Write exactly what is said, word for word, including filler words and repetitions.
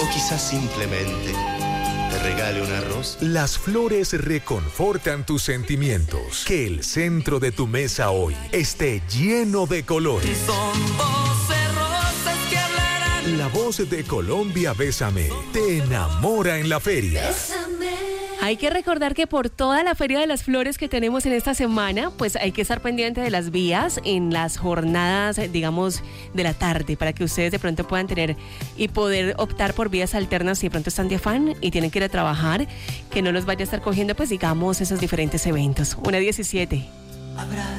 quizás simplemente te regale una rosa. Las flores reconfortan tus sentimientos. Que el centro de tu mesa hoy esté lleno de colores. Son voces rosas que hablarán. La voz de Colombia Bésame te enamora en la feria. Bésame. Hay que recordar que por toda la Feria de las Flores que tenemos en esta semana, pues hay que estar pendiente de las vías en las jornadas, digamos, de la tarde, para que ustedes de pronto puedan tener y poder optar por vías alternas si de pronto están de afán y tienen que ir a trabajar, que no los vaya a estar cogiendo, pues digamos, esos diferentes eventos. una diecisiete. Habrá